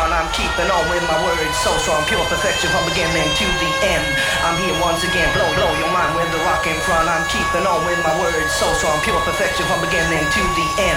front. I'm keeping on with my words, so strong, pure perfection from beginning to the end. I'm here once again, blow your mind with the rock in front. I'm keeping on with my words, so strong, pure perfection from beginning to the end.